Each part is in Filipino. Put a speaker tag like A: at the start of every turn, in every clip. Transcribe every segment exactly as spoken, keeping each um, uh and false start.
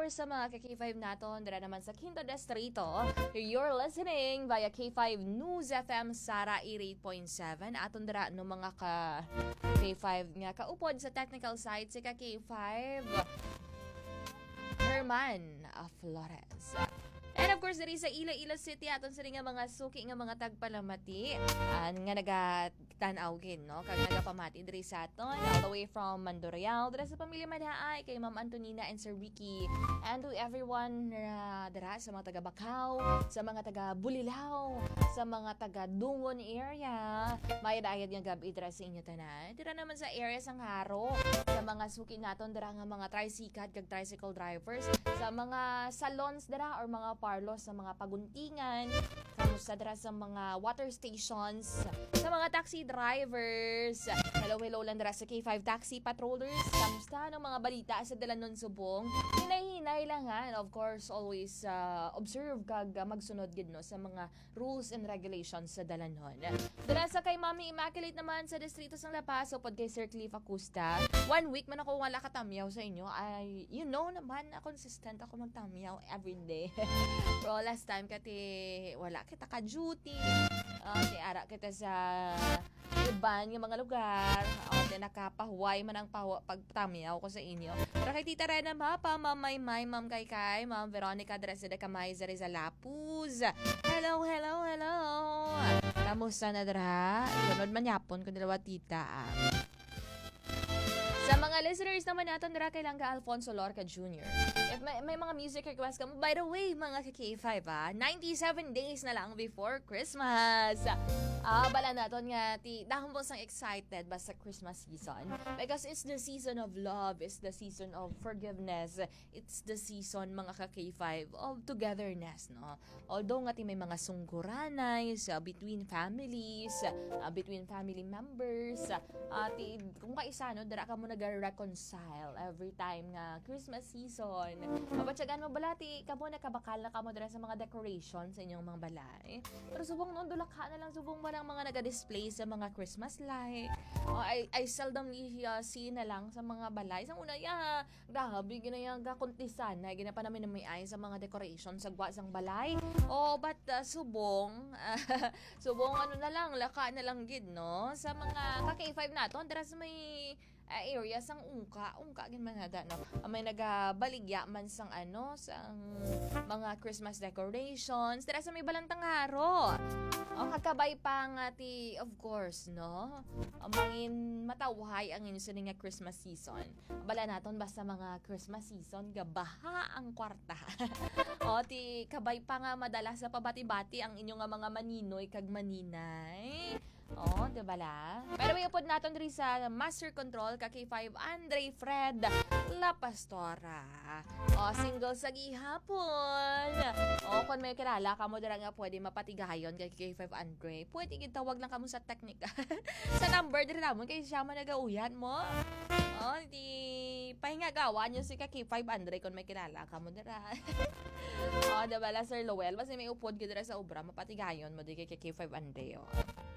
A: course, sa mga K five naton, dira naman sa Quinto Distrito, you're listening via K five News F M Sara eighty-eight point seven. Aton dira no mga ka K five nga kaupod sa technical side si ka K five Herman Flores. And of course, diri sa Iloilo City, aton sa nga mga suki nga mga tagpalamati uh, nga nagatanaw gin, no? Kag nagapamati diri sa aton, all the way from Mandurrial, dira sa pamilya Madaay, kay Ma'am Antonina and Sir Ricky, and to everyone uh, dira sa mga taga Bacau, sa mga taga Bulilaw, sa mga taga Dungon area, may dayad nga gabi dira sa inyo tanan. Dira naman sa area sang Haro, sa mga suki naton dira nga mga tricycle kag tricycle drivers, sa mga salons dira or mga parlos sa mga paguntingan, kamusta dira sa mga water stations, sa mga taxi drivers, hello hello lang dira sa K five taxi patrollers, kamusta ng mga balita sa Dalanon Subong, hinay-hinay lang ha, and of course always uh, observe kag uh, magsunod gid no sa mga rules and regulations sa Dalanon. Dira sa kay Mami Immaculate naman sa distrito sang La Paz, upod kay Sir Cliff Acosta, one week man ako wala katamyaw sa inyo, ay you know naman na consistent ako magtamyaw every day. Pero last time kati wala kita ka duty. Uh, di ara kita sa iban nga mga lugar. O di nakapahuway man ang pahu- pagtamyaw ko sa inyo. Pero kay Tita Rena Mapa, Ma'am Maymay, Ma'am Kaykay, Ma'am Veronica Dresa de Camay Zariza Lapuz. Hello, hello, hello. Kamusta na dra? Sunod man yapon ko dalawa tita. Ah. Sa mga listeners naman natin, dira kay Langga Alfonso Lorca Junior If may, may mga music request ka mo, by the way, mga K five ah, ninety-seven days na lang before Christmas. Ah, bala naton nga ti dahon po sang excited ba sa Christmas season because it's the season of love, it's the season of forgiveness, it's the season mga ka K five of togetherness, no? Although nga ti may mga sungguranay uh, between families, uh, between family members, uh, ti kung kaisa no, dira ka mo nag-reconcile every time nga Christmas season. Mabatyagan mo bala ti kamo nakabakal na kamo dira sa mga decorations sa inyong mga balay. Pero subong noon dulakha na lang subong ang mga nag-display sa mga Christmas light. Oh, I, I seldomly uh, see na lang sa mga balay. Sa una, ya, grabe, ginayang kakuntisan na ginapa namin na may ay sa mga decoration sa gwa sang balay. Oh, but uh, subong, uh, subong ano na lang, laka na lang gid, no? Sa mga ka-K five naton, dara sa may uh, area sang ungka, ungka gin man hada, no? Uh, may nagabaligya man sang ano, sang mga Christmas decorations, dara sa may Balantang Haro. O kakabay pa nga ti, of course, no? O, mangin matawhay ang inyo sa nga Christmas season. Bala naton basta mga Christmas season, gabaha ang kwarta. O ti, kabay pa nga madala sa pabati-bati ang inyo nga mga maninoy kag maninay. O, di bala? Pero may upod naton rin sa Master Control, ka K five Andre Fred La Pastora. O, single sa gihapon. O, kung may kilala ka mo dira nga pwede mapatigayon kay K five Andre, pwede gitawag lang kamo sa teknika. Sa number dira namon kay siya man nagauyan mo. O, di pahinga gawa nyo si ka K five Andre kung may kilala ka mo dira. O, di bala Sir Lowell, basta may upod ka dira sa obra, mapatigayon mo di kay K five Andre. O.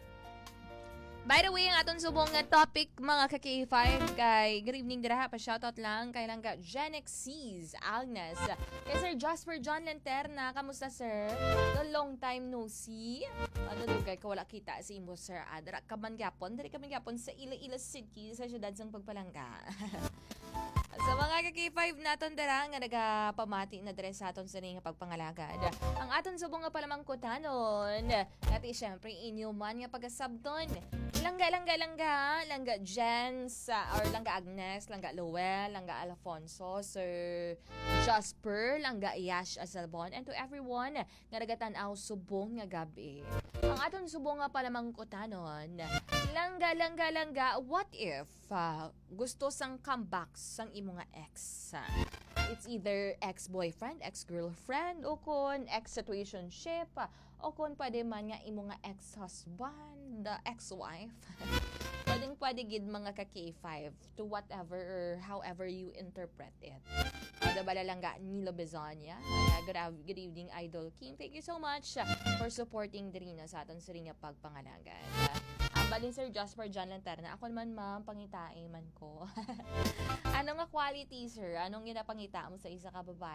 A: By the way, ang aton subong nga topic mga ka K five kay good evening dira pa shoutout lang kay lang ka Genex C's Agnes. Kay Sir Jasper John Lanterna, kamusta sir? The long time no see. Ano dugay ka wala kita si imo sir Adra kaman gyapon, diri kaman gyapon sa Iloilo City sa syudad sang Pagpalangga. Sa mga ka K five naton dara nga nagapamati na dere sa aton sa ning pagpangalagad. Ang aton subong nga palamangkutanon, nati syempre inyo man nga pagasabton. Langga, langga, langga, langga Jens, uh, or langga Agnes, langga Lowell, langga Alfonso, Sir Jasper, langga Yash Asalbon, and to everyone nga nagatanaw subong nga gabi. Ang aton subong nga palamangkutanon, langga, langga, langga, what if uh, gusto sang comeback sang imo nga ex? Uh, it's either ex-boyfriend, ex-girlfriend, o kon ex-situationship, o kon pwede man nga imo nga ex-husband, the ex-wife. Pwedeng pwede gid mga ka K five to whatever or however you interpret it. Ada bala lang ga Nilo Bezonia. Good, good evening, Idol King. Thank you so much for supporting Drina sa aton sa ring pagpangalagan. Ang balin Sir Jasper John Lanterna, ako naman ma'am, pangitain man ko. Ano nga quality, sir? Anong ginapangita mo sa isa ka babae?